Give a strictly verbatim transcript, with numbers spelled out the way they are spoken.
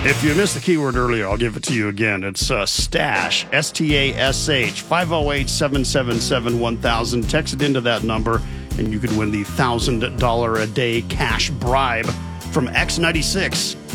If you missed the keyword earlier, I'll give it to you again. It's uh, STASH, S T A S H, five oh eight, seven seven seven, one thousand. Text it into that number, and you could win the one thousand dollars a day cash bribe from X ninety-six.